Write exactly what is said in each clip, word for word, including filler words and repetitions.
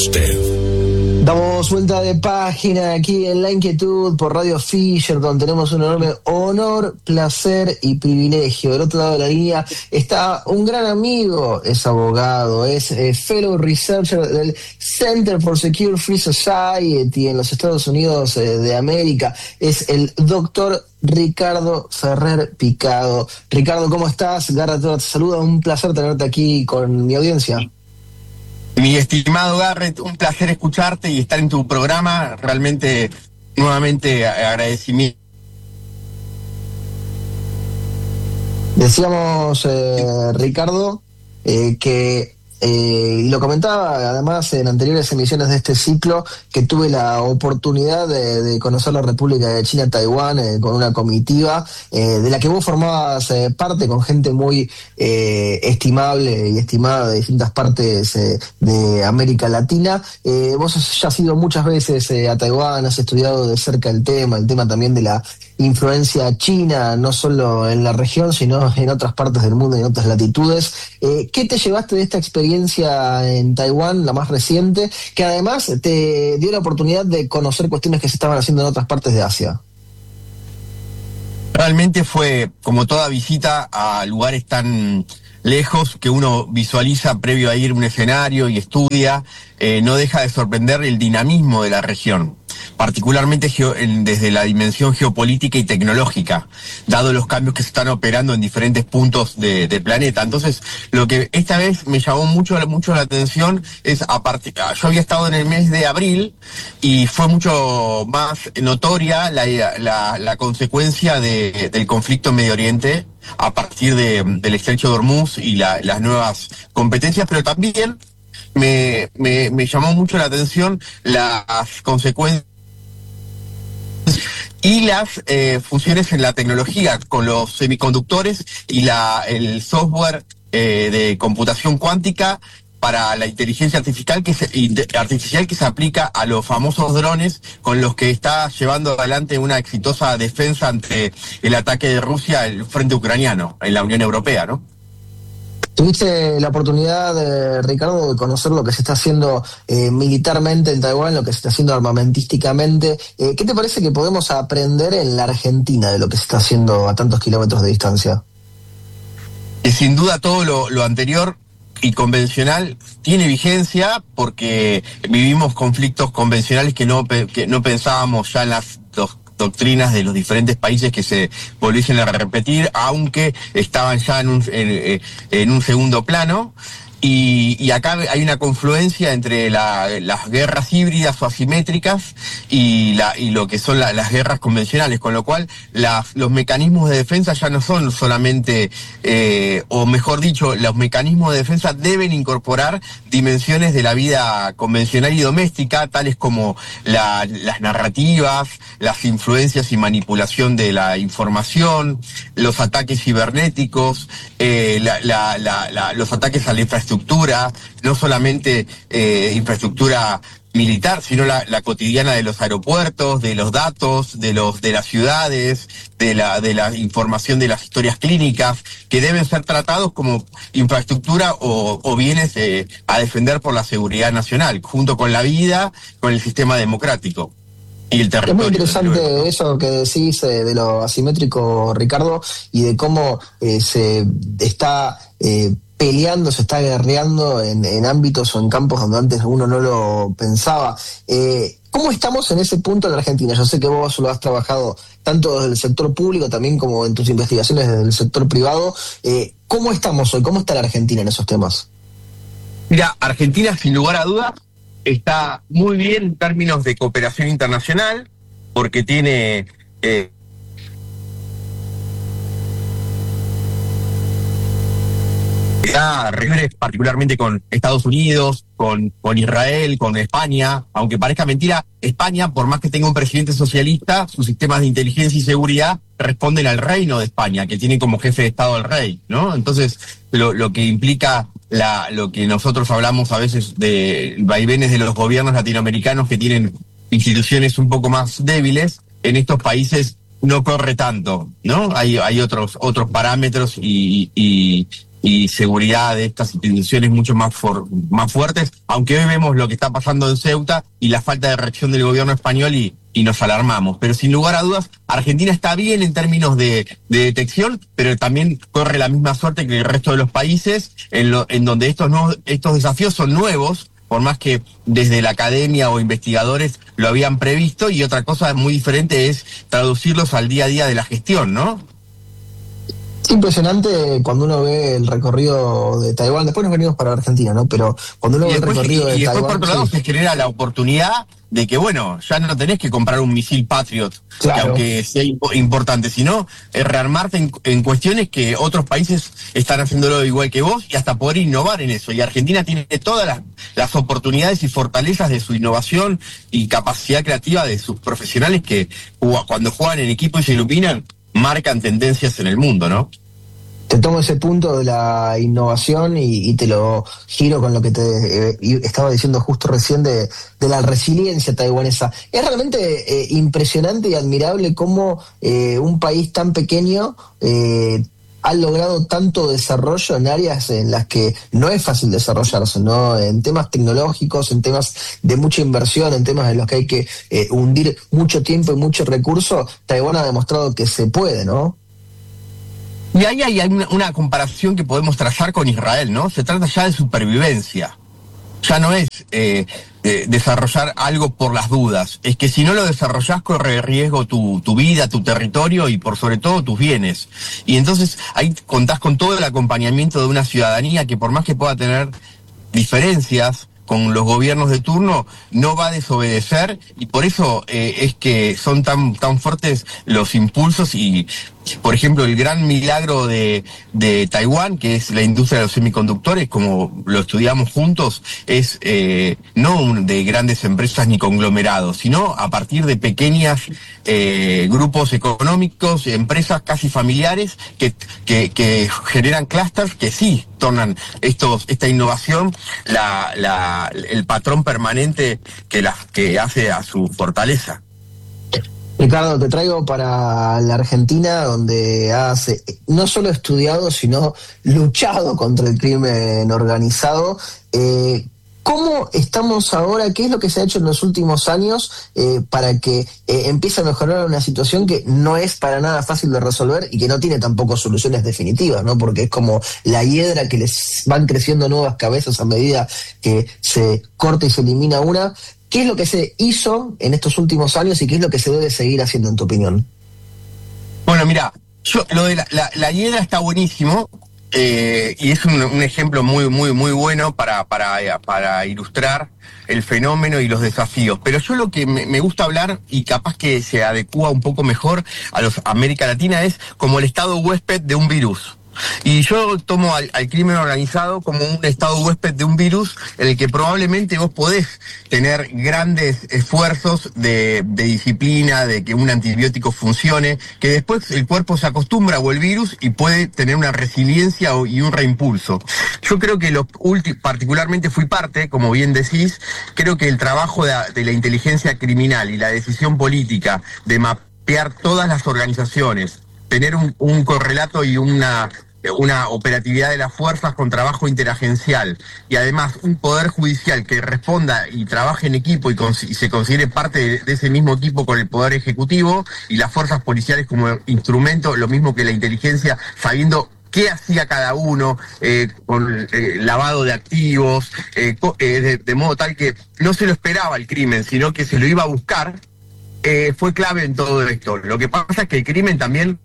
usted. Damos vuelta de página aquí en La Inquietud por Radio Fisher, donde tenemos un enorme honor, placer y privilegio. Del otro lado de la línea está un gran amigo, es abogado, es eh, fellow researcher del Center for Secure Free Society en los Estados Unidos eh, de América. Es el doctor Ricardo Ferrer Picado. Ricardo, ¿cómo estás? Garra te saluda, un placer tenerte aquí con mi audiencia. Mi estimado Garrett, un placer escucharte y estar en tu programa. Realmente, nuevamente, agradecimiento. Decíamos, eh, Ricardo, eh, que, eh, y lo comentaba además en anteriores emisiones de este ciclo, que tuve la oportunidad de, de conocer la República de China, Taiwán, eh, con una comitiva eh, de la que vos formabas eh, parte, con gente muy eh, estimable y estimada de distintas partes eh, de América Latina. Eh, vos ya has ido muchas veces eh, a Taiwán, has estudiado de cerca el tema, el tema también de la influencia china, no solo en la región, sino en otras partes del mundo y en otras latitudes. Eh, ¿Qué te llevaste de esta experiencia en Taiwán, la más reciente, que además te dio la oportunidad de conocer cuestiones que se estaban haciendo en otras partes de Asia? Realmente fue, como toda visita a lugares tan lejos que uno visualiza previo a ir a un escenario y estudia, eh, no deja de sorprender el dinamismo de la región, particularmente geo, en, desde la dimensión geopolítica y tecnológica, dado los cambios que se están operando en diferentes puntos de, del planeta. Entonces, lo que esta vez me llamó mucho, mucho la atención es, aparte, yo había estado en el mes de abril y fue mucho más notoria la, la, la consecuencia de, del conflicto en Medio Oriente a partir de, del estrecho de Hormuz y la, las nuevas competencias, pero también me, me, me llamó mucho la atención las consecuencias y las eh, funciones en la tecnología con los semiconductores y la el software eh, de computación cuántica para la inteligencia artificial que se, artificial que se aplica a los famosos drones con los que está llevando adelante una exitosa defensa ante el ataque de Rusia al frente ucraniano en la Unión Europea, ¿no? ¿Tuviste la oportunidad, eh, Ricardo, de conocer lo que se está haciendo eh, militarmente en Taiwán, lo que se está haciendo armamentísticamente? Eh, ¿Qué te parece que podemos aprender en la Argentina de lo que se está haciendo a tantos kilómetros de distancia? Y sin duda todo lo, lo anterior y convencional tiene vigencia porque vivimos conflictos convencionales que no, que no pensábamos ya en las dos doctrinas de los diferentes países que se volviesen a repetir, aunque estaban ya en un, en, en un segundo plano. Y, y acá hay una confluencia entre la, las guerras híbridas o asimétricas y, la, y lo que son la, las guerras convencionales, con lo cual la, los mecanismos de defensa ya no son solamente, eh, o mejor dicho, los mecanismos de defensa deben incorporar dimensiones de la vida convencional y doméstica, tales como la, las narrativas, las influencias y manipulación de la información, los ataques cibernéticos, eh, la, la, la, la, los ataques a la infraestructura, infraestructura, no solamente eh, infraestructura militar, sino la, la cotidiana de los aeropuertos, de los datos, de los de las ciudades, de la de la información de las historias clínicas, que deben ser tratados como infraestructura o, o bienes eh, a defender por la seguridad nacional, junto con la vida, con el sistema democrático. Y el territorio. Es muy interesante luego, ¿no? Eso que decís eh, de lo asimétrico, Ricardo, y de cómo eh, se está eh, peleando, se está guerreando en, en ámbitos o en campos donde antes uno no lo pensaba. Eh, ¿Cómo estamos en ese punto en la Argentina? Yo sé que vos lo has trabajado tanto desde el sector público también como en tus investigaciones desde el sector privado. Eh, ¿Cómo estamos hoy? ¿Cómo está la Argentina en esos temas? Mira, Argentina sin lugar a dudas está muy bien en términos de cooperación internacional porque tiene... Eh, particularmente con Estados Unidos, con, con Israel, con España, aunque parezca mentira, España, por más que tenga un presidente socialista, sus sistemas de inteligencia y seguridad responden al reino de España, que tiene como jefe de Estado al rey, ¿no? Entonces, lo, lo que implica la, lo que nosotros hablamos a veces de vaivenes de los gobiernos latinoamericanos que tienen instituciones un poco más débiles, en estos países no corre tanto, ¿no? Hay, hay otros, otros parámetros y, y, y seguridad de estas instituciones mucho más, for, más fuertes, aunque hoy vemos lo que está pasando en Ceuta y la falta de reacción del gobierno español y, y nos alarmamos. Pero sin lugar a dudas, Argentina está bien en términos de, de detección, pero también corre la misma suerte que el resto de los países, en, lo, en donde estos, nuevos, estos desafíos son nuevos, por más que desde la academia o investigadores lo habían previsto, y otra cosa muy diferente es traducirlos al día a día de la gestión, ¿no? Es impresionante cuando uno ve el recorrido de Taiwán. Después nos venimos para Argentina, ¿no? Pero cuando uno y ve después, el recorrido y, de y después, Taiwán... por otro lado, sí. se genera la oportunidad de que, bueno, ya no tenés que comprar un misil Patriot, Claro. que aunque sea impo- importante, sino eh, rearmarte en, en cuestiones que otros países están haciéndolo igual que vos y hasta poder innovar en eso. Y Argentina tiene todas las, las oportunidades y fortalezas de su innovación y capacidad creativa de sus profesionales que cuando juegan en equipo y se iluminan, marcan tendencias en el mundo, ¿no? Te tomo ese punto de la innovación y, y te lo giro con lo que te eh, estaba diciendo justo recién de, de la resiliencia taiwanesa. Es realmente eh, impresionante y admirable cómo eh, un país tan pequeño eh, ha logrado tanto desarrollo en áreas en las que no es fácil desarrollarse, ¿no? En temas tecnológicos, en temas de mucha inversión, en temas en los que hay que eh, hundir mucho tiempo y mucho recurso. Taiwán ha demostrado que se puede, ¿no? Y ahí hay una, una comparación que podemos trazar con Israel, ¿no? Se trata ya de supervivencia. Ya no es eh, de desarrollar algo por las dudas. Es que si no lo desarrollás, corre riesgo tu, tu vida, tu territorio y por sobre todo tus bienes. Y entonces ahí contás con todo el acompañamiento de una ciudadanía que por más que pueda tener diferencias con los gobiernos de turno, no va a desobedecer, y por eso eh, es que son tan, tan fuertes los impulsos y, por ejemplo, el gran milagro de, de Taiwán, que es la industria de los semiconductores, como lo estudiamos juntos, es eh, no un, de grandes empresas ni conglomerados, sino a partir de pequeñas eh, grupos económicos, empresas casi familiares, que, que, que generan clústeres que sí tornan estos, esta innovación la, la, el patrón permanente que, la, que hace a su fortaleza. Ricardo, te traigo para la Argentina, donde has eh, no solo estudiado, sino luchado contra el crimen organizado. Eh, ¿Cómo estamos ahora? ¿Qué es lo que se ha hecho en los últimos años eh, para que eh, empiece a mejorar una situación que no es para nada fácil de resolver y que no tiene tampoco soluciones definitivas, ¿no? Porque es como la hiedra que les van creciendo nuevas cabezas a medida que se corta y se elimina una. ¿Qué es lo que se hizo en estos últimos años y qué es lo que se debe seguir haciendo, en tu opinión? Bueno, mira, yo lo de la, la, la hiedra está buenísimo. Eh, y es un, un ejemplo muy, muy, muy bueno para, para, para ilustrar el fenómeno y los desafíos. Pero yo lo que me, me gusta hablar, y capaz que se adecúa un poco mejor a los América Latina, es como el estado huésped de un virus. Y yo tomo al, al crimen organizado como un estado huésped de un virus en el que probablemente vos podés tener grandes esfuerzos de, de disciplina, de que un antibiótico funcione, que después el cuerpo se acostumbra o el virus y puede tener una resiliencia o, y un reimpulso. Yo creo que lo ulti- particularmente fui parte, como bien decís, creo que el trabajo de, de la inteligencia criminal y la decisión política de mapear todas las organizaciones, tener un, un correlato y una una operatividad de las fuerzas con trabajo interagencial y además un poder judicial que responda y trabaje en equipo y, y se considere parte de, de ese mismo equipo con el poder ejecutivo y las fuerzas policiales como instrumento, lo mismo que la inteligencia, sabiendo qué hacía cada uno, eh, con eh, lavado de activos, eh, eh, de, de modo tal que no se lo esperaba el crimen, sino que se lo iba a buscar, eh, fue clave en todo esto. Lo que pasa es que el crimen también,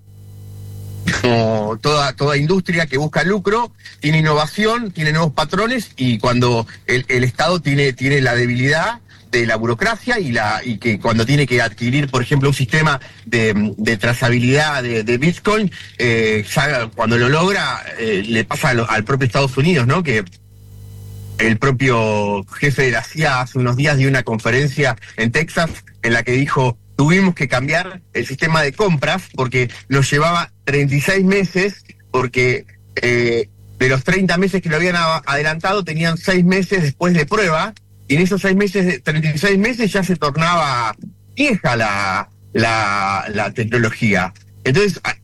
como toda toda industria que busca lucro, tiene innovación, tiene nuevos patrones, y cuando el, el Estado tiene tiene la debilidad de la burocracia y la y que cuando tiene que adquirir, por ejemplo, un sistema de, de trazabilidad de, de Bitcoin, eh, ya cuando lo logra, eh, le pasa a lo, al propio Estados Unidos, ¿no? Que el propio jefe de la C I A hace unos días dio una conferencia en Texas en la que dijo: tuvimos que cambiar el sistema de compras porque nos llevaba treinta y seis meses, porque eh, de los treinta meses que lo habían adelantado tenían seis meses después de prueba, y en esos seis meses, treinta y seis meses ya se tornaba vieja la, la, la tecnología. Entonces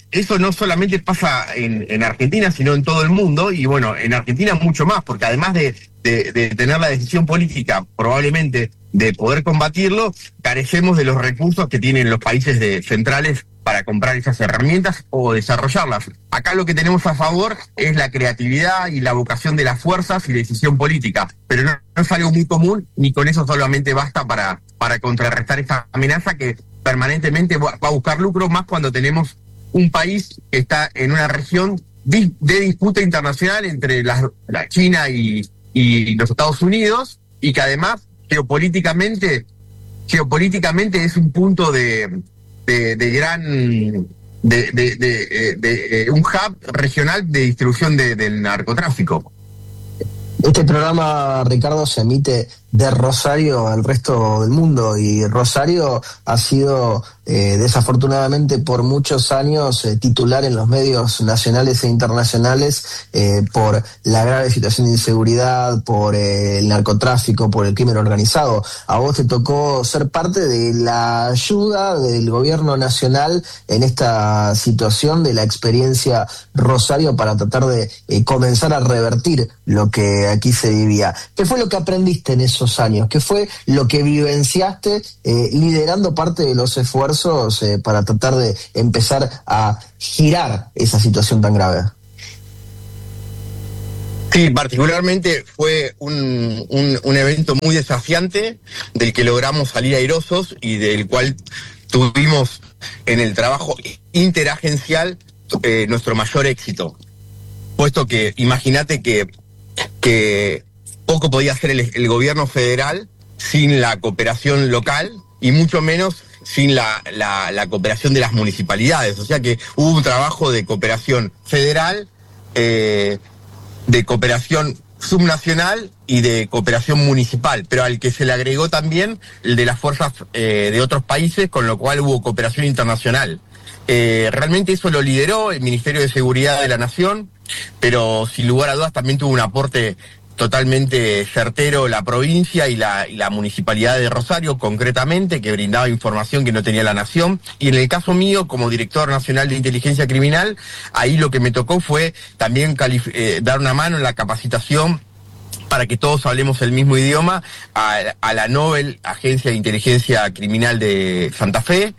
eso no solamente pasa en, en Argentina, sino en todo el mundo, y bueno, en Argentina mucho más, porque además de, de, de tener la decisión política, probablemente, de poder combatirlo, carecemos de los recursos que tienen los países de, centrales para comprar esas herramientas o desarrollarlas. Acá lo que tenemos a favor es la creatividad y la vocación de las fuerzas y decisión política, pero no, no es algo muy común, ni con eso solamente basta para, para contrarrestar esta amenaza que permanentemente va a buscar lucro, más cuando tenemos un país que está en una región de disputa internacional entre la, la China y, y los Estados Unidos, y que además geopolíticamente, geopolíticamente es un punto de, de, de gran, de, de, de, de, de, de un hub regional de distribución de, del narcotráfico. Este programa, Ricardo, se emite de Rosario al resto del mundo, y Rosario ha sido eh, desafortunadamente por muchos años eh, titular en los medios nacionales e internacionales eh, por la grave situación de inseguridad, por eh, el narcotráfico, por el crimen organizado. A vos te tocó ser parte de la ayuda del gobierno nacional en esta situación, de la experiencia Rosario, para tratar de eh, comenzar a revertir lo que aquí se vivía. ¿Qué fue lo que aprendiste en esos años? ¿Qué fue lo que vivenciaste eh, liderando parte de los esfuerzos eh, para tratar de empezar a girar esa situación tan grave? Sí, particularmente fue un, un, un evento muy desafiante, del que logramos salir airosos y del cual tuvimos en el trabajo interagencial eh, nuestro mayor éxito. Puesto que imagínate que, que poco podía hacer el, el gobierno federal sin la cooperación local, y mucho menos sin la, la, la cooperación de las municipalidades. O sea que hubo un trabajo de cooperación federal, eh, de cooperación subnacional y de cooperación municipal, pero al que se le agregó también el de las fuerzas eh, de otros países, con lo cual hubo cooperación internacional. Eh, realmente eso lo lideró el Ministerio de Seguridad de la Nación, pero sin lugar a dudas también tuvo un aporte totalmente certero la provincia y la, y la municipalidad de Rosario, concretamente, que brindaba información que no tenía la Nación. Y en el caso mío, como director nacional de inteligencia criminal, ahí lo que me tocó fue también calif- eh, dar una mano en la capacitación para que todos hablemos el mismo idioma a, a la Nobel Agencia de Inteligencia Criminal de Santa Fe,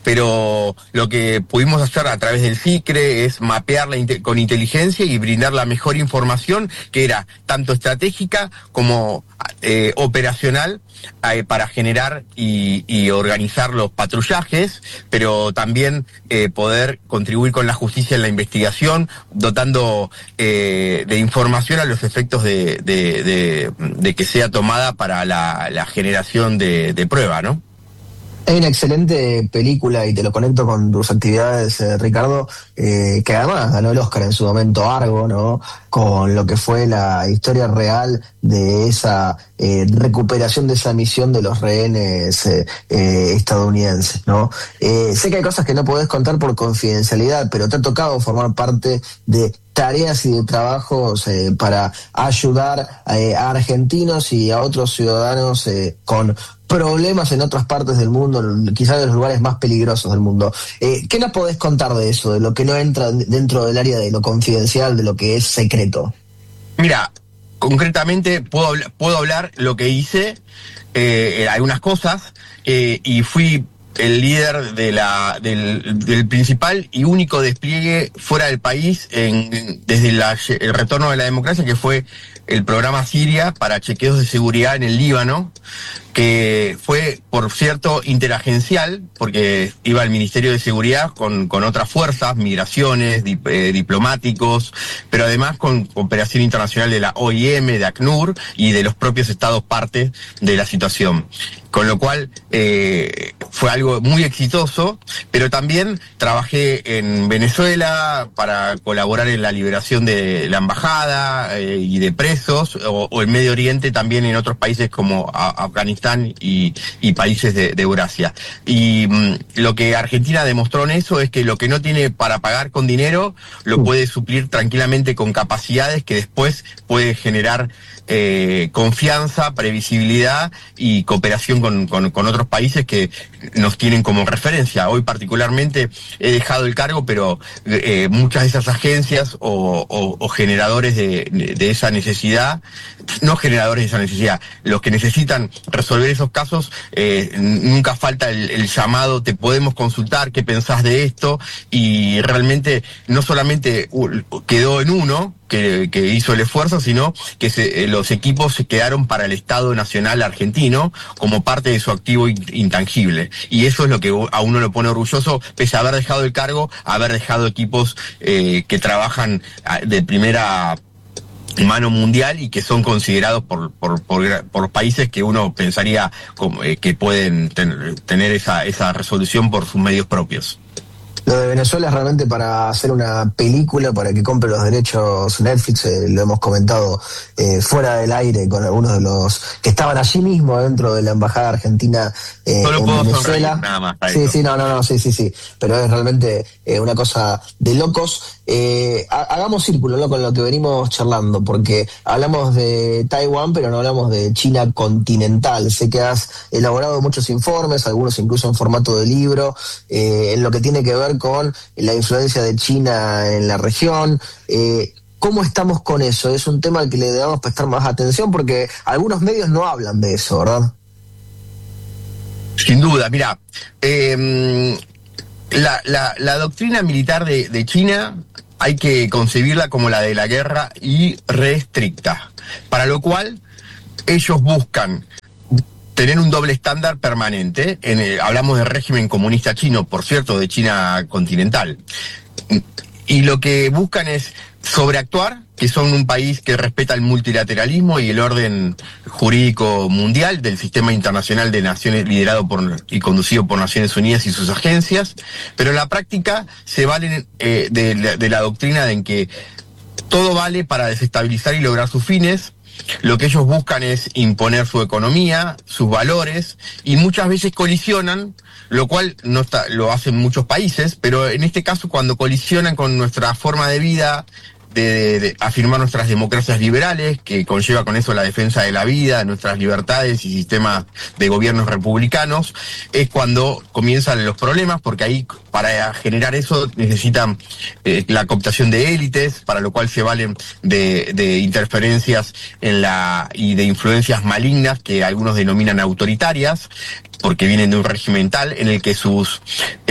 pero lo que pudimos hacer a través del SICRE es mapearla con inteligencia y brindar la mejor información, que era tanto estratégica como eh, operacional, eh, para generar y, y organizar los patrullajes, pero también eh, poder contribuir con la justicia en la investigación, dotando eh, de información a los efectos de, de, de, de que sea tomada para la, la generación de, de prueba, ¿no? Hay una excelente película, y te lo conecto con tus actividades, eh, Ricardo, eh, que además ganó el Oscar en su momento, Argo, ¿no? Con lo que fue la historia real de esa eh, recuperación de esa misión de los rehenes eh, eh, estadounidenses, ¿no? Eh, sé que hay cosas que no podés contar por confidencialidad, pero te ha tocado formar parte de tareas y de trabajos eh, para ayudar eh, a argentinos y a otros ciudadanos eh, con problemas en otras partes del mundo, quizás de los lugares más peligrosos del mundo. Eh, ¿Qué nos podés contar de eso, de lo que no entra dentro del área de lo confidencial, de lo que es secreto? Mira, concretamente puedo, puedo hablar lo que hice, eh, algunas cosas, eh, y fui el líder de la, del, del principal y único despliegue fuera del país en, desde la, el retorno de la democracia, que fue el programa Siria para chequeos de seguridad en el Líbano, que fue, por cierto, interagencial, porque iba el Ministerio de Seguridad con, con otras fuerzas, migraciones, dip, eh, diplomáticos, pero además con cooperación internacional de la O I M, de ACNUR y de los propios estados partes de la situación. Con lo cual eh, fue algo muy exitoso, pero también trabajé en Venezuela para colaborar en la liberación de la embajada eh, y de presos, o, o en Medio Oriente también, en otros países como a, Afganistán y, y países de, de Eurasia. Y mm, lo que Argentina demostró en eso es que lo que no tiene para pagar con dinero lo puede suplir tranquilamente con capacidades que después puede generar eh, confianza, previsibilidad y cooperación con, con, con otros países que nos nos tienen como referencia. Hoy particularmente he dejado el cargo, pero eh, muchas de esas agencias o, o, o generadores de, de esa necesidad, no generadores de esa necesidad, los que necesitan resolver esos casos, eh, nunca falta el, el llamado, te podemos consultar, qué pensás de esto, y realmente no solamente quedó en uno, Que, que hizo el esfuerzo, sino que se, los equipos se quedaron para el Estado Nacional argentino como parte de su activo intangible. Y eso es lo que a uno lo pone orgulloso, pese a haber dejado el cargo, haber dejado equipos eh, que trabajan de primera mano mundial y que son considerados por por, por, por países que uno pensaría como, eh, que pueden ten, tener esa, esa resolución por sus medios propios. Lo de Venezuela es realmente para hacer una película, para que compre los derechos Netflix, eh, lo hemos comentado eh, fuera del aire con algunos de los que estaban allí mismo dentro de la embajada argentina eh, Solo en puedo Venezuela. Sonreír, nada más. Sí, sí, no, no, no, sí, sí, sí, pero es realmente eh, una cosa de locos. Eh, hagamos círculo, ¿no?, con lo que venimos charlando, porque hablamos de Taiwán, pero no hablamos de China continental. Sé que has elaborado muchos informes, algunos incluso en formato de libro, eh, en lo que tiene que ver con la influencia de China en la región. Eh, ¿Cómo estamos con eso? Es un tema al que le debemos prestar más atención, porque algunos medios no hablan de eso, ¿verdad? Sin duda, mira, eh, la, la, la doctrina militar de, de China hay que concebirla como la de la guerra y restricta, para lo cual ellos buscan tener un doble estándar permanente. En el, hablamos del régimen comunista chino, por cierto, de China continental. Y lo que buscan es sobreactuar, que son un país que respeta el multilateralismo y el orden jurídico mundial del sistema internacional de naciones liderado por y conducido por Naciones Unidas y sus agencias, pero en la práctica se valen eh, de, de, de la doctrina de en que todo vale para desestabilizar y lograr sus fines. Lo que ellos buscan es imponer su economía, sus valores, y muchas veces colisionan, lo cual no está, lo hacen muchos países, pero en este caso cuando colisionan con nuestra forma de vida, de, de, de afirmar nuestras democracias liberales, que conlleva con eso la defensa de la vida, nuestras libertades y sistemas de gobiernos republicanos, es cuando comienzan los problemas, porque ahí para generar eso necesitan eh, la cooptación de élites, para lo cual se valen de, de interferencias en la y de influencias malignas que algunos denominan autoritarias, porque vienen de un régimen tal en el que sus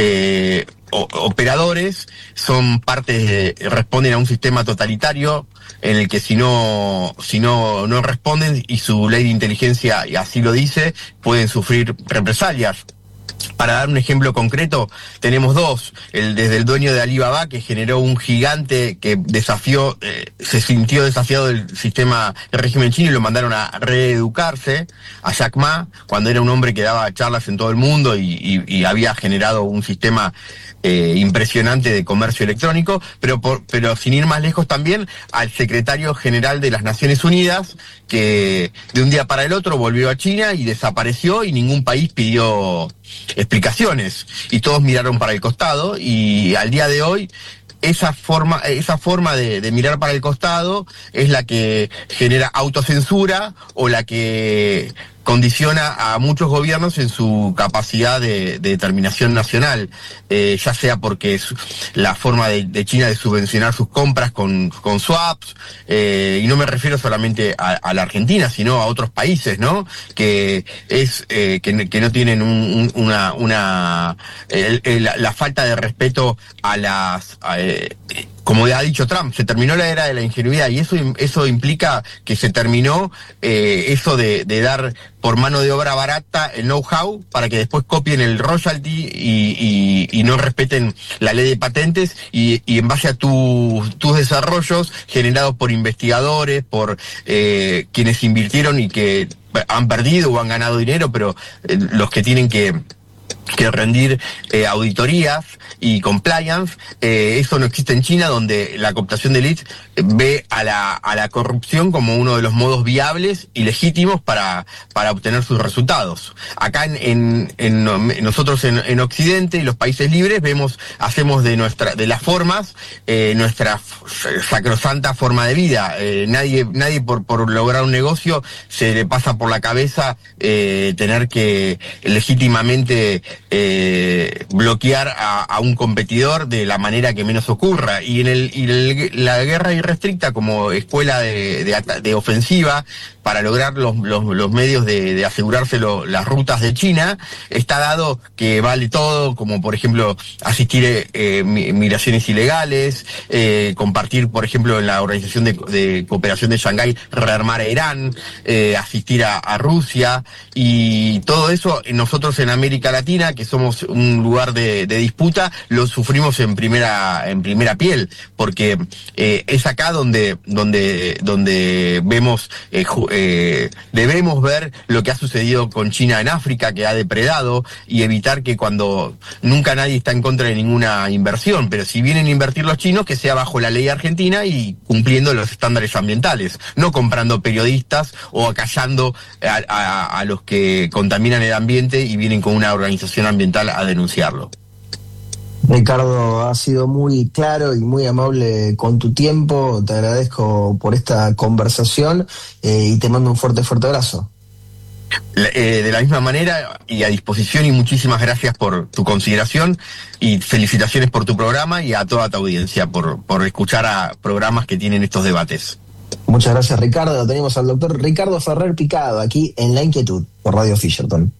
eh, operadores son partes de, responden a un sistema totalitario en el que si no si no no responden y su ley de inteligencia así lo dice, pueden sufrir represalias. Para dar un ejemplo concreto, tenemos dos. El, desde el dueño de Alibaba, que generó un gigante que desafió, eh, se sintió desafiado del sistema del régimen chino y lo mandaron a reeducarse, a Jack Ma, cuando era un hombre que daba charlas en todo el mundo y, y, y había generado un sistema eh, impresionante de comercio electrónico, pero, por, pero sin ir más lejos también al secretario general de las Naciones Unidas, que de un día para el otro volvió a China y desapareció y ningún país pidió explicaciones y todos miraron para el costado, y al día de hoy esa forma esa forma de, de mirar para el costado es la que genera autocensura o la que condiciona a muchos gobiernos en su capacidad de, de determinación nacional, eh, ya sea porque es la forma de, de China de subvencionar sus compras con, con swaps, eh, y no me refiero solamente a, a la Argentina, sino a otros países, ¿no? Que es eh, que, que no tienen un, un, una una el, el, la, la falta de respeto a las a, eh, como ha dicho Trump, se terminó la era de la ingenuidad, y eso eso implica que se terminó eh, eso de, de dar por mano de obra barata el know-how para que después copien el royalty y, y, y no respeten la ley de patentes, y, y en base a tu, tus desarrollos generados por investigadores, por eh, quienes invirtieron y que han perdido o han ganado dinero, pero eh, los que tienen que que rendir eh, auditorías y compliance, eh, eso no existe en China, donde la cooptación de élite ve a la a la corrupción como uno de los modos viables y legítimos para para obtener sus resultados. Acá en en, en nosotros en, en Occidente y los países libres vemos hacemos de nuestra de las formas eh, nuestra sacrosanta forma de vida. Eh, nadie nadie por por lograr un negocio se le pasa por la cabeza eh, tener que legítimamente que eh, bloquear a, a un competidor de la manera que menos ocurra. Y en el, y el, la guerra irrestricta como escuela de, de, de ofensiva para lograr los, los, los medios de, de asegurarse lo, las rutas de China, está dado que vale todo, como por ejemplo asistir eh, migraciones ilegales, eh, compartir por ejemplo en la Organización de, de Cooperación de Shanghái, rearmar a Irán, eh, asistir a, a Rusia, y todo eso nosotros en América Latina, que somos un lugar de, de disputa, lo sufrimos en primera, en primera piel, porque eh, es acá donde, donde, donde vemos eh, Eh, debemos ver lo que ha sucedido con China en África, que ha depredado, y evitar que cuando nunca nadie está en contra de ninguna inversión, pero si vienen a invertir los chinos, que sea bajo la ley argentina y cumpliendo los estándares ambientales, no comprando periodistas o acallando a, a, a los que contaminan el ambiente y vienen con una organización ambiental a denunciarlo. Ricardo, has sido muy claro y muy amable con tu tiempo, te agradezco por esta conversación eh, y te mando un fuerte, fuerte abrazo. Eh, de la misma manera y a disposición, y muchísimas gracias por tu consideración y felicitaciones por tu programa y a toda tu audiencia por, por escuchar a programas que tienen estos debates. Muchas gracias, Ricardo. Tenemos al doctor Ricardo Ferrer Picado aquí en La Inquietud por Radio Fisherton.